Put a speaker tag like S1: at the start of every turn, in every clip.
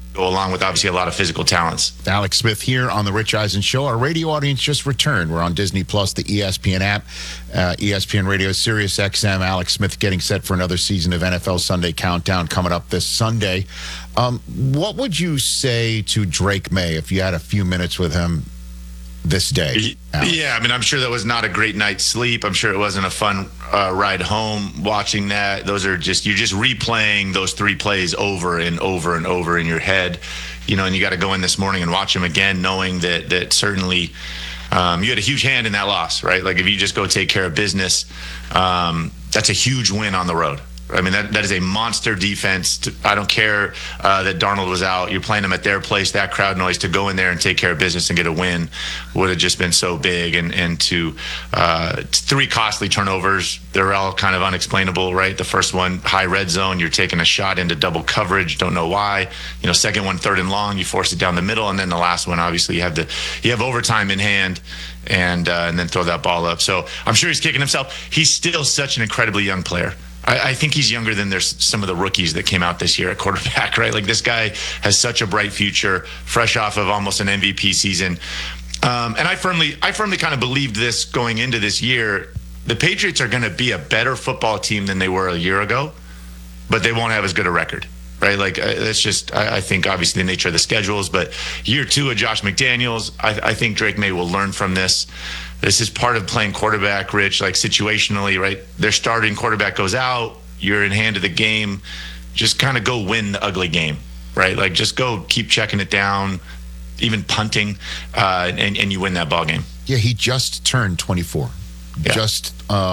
S1: go along with obviously a lot of physical talents.
S2: Alex Smith here on the Rich Eisen Show. Our radio audience just returned. We're on Disney Plus, the ESPN app, ESPN Radio, Sirius XM. Alex Smith getting set for another season of NFL Sunday Countdown coming up this Sunday. What would you say to Drake May if you had a few minutes with him this day, Alex?
S1: Yeah, I mean, I'm sure that was not a great night's sleep. I'm sure it wasn't a fun ride home watching that. You're just replaying those three plays over and over and over in your head, and you got to go in this morning and watch them again, knowing that certainly you had a huge hand in that loss, right? Like if you just go take care of business, that's a huge win on the road. I mean, that is a monster defense. I don't care that Darnold was out. You're playing them at their place, that crowd noise, to go in there and take care of business and get a win would have just been so big. And to three costly turnovers, they're all kind of unexplainable, right? The first one, high red zone, you're taking a shot into double coverage, don't know why. Second one, 3rd and long, you force it down the middle. And then the last one, obviously, you have overtime in hand. And then throw that ball up. So I'm sure he's kicking himself. He's still such an incredibly young player. I think he's younger than there's some of the rookies that came out this year at quarterback, right? Like this guy has such a bright future, fresh off of almost an MVP season. And I firmly kind of believed this going into this year. The Patriots are going to be a better football team than they were a year ago, but they won't have as good a record. Right, like that's just. I think obviously the nature of the schedules, but year 2 of Josh McDaniels, I think Drake May will learn from this. This is part of playing quarterback, Rich. Like situationally, right? Their starting quarterback goes out, you're in hand of the game. Just kind of go win the ugly game, right? Like just go keep checking it down, even punting, and you win that ball game.
S2: Yeah, he just turned 24. Yeah. Just.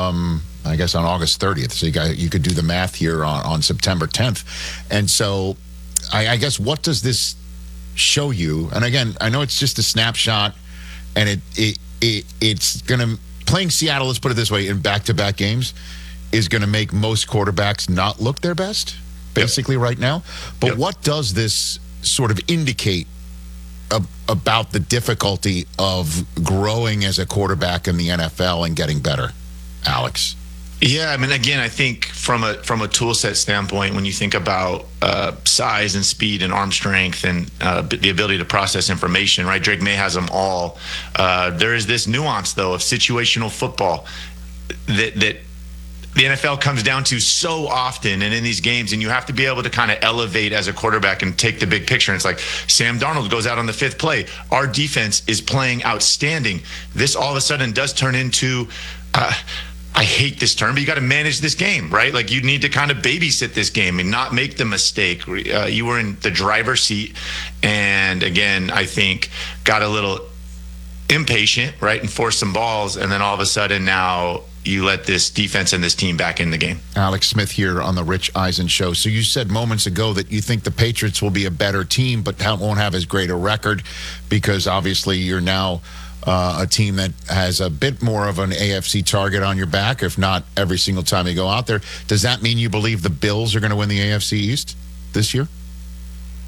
S2: I guess on August 30th. So you could do the math here on September 10th. And so I guess what does this show you? And again, I know it's just a snapshot, and it's going to, playing Seattle, let's put it this way, in back-to-back games is going to make most quarterbacks not look their best, basically, right now. But what does this sort of indicate about the difficulty of growing as a quarterback in the NFL and getting better, Alex?
S1: Yeah, I mean, again, I think from a tool set standpoint, when you think about size and speed and arm strength and the ability to process information, right? Drake May has them all. There is this nuance, though, of situational football that the NFL comes down to so often and in these games, and you have to be able to kind of elevate as a quarterback and take the big picture. And it's like Sam Darnold goes out on the 5th play. Our defense is playing outstanding. This all of a sudden does turn into I hate this term, but you got to manage this game, right? Like you need to kind of babysit this game and not make the mistake. You were in the driver's seat, and again, I think got a little impatient, right, and forced some balls, and then all of a sudden now you let this defense and this team back in the game.
S2: Alex Smith here on the Rich Eisen Show. So you said moments ago that you think the Patriots will be a better team, but won't have as great a record because obviously you're now a team that has a bit more of an AFC target on your back, if not every single time you go out there. Does that mean you believe the Bills are going to win the AFC East this year?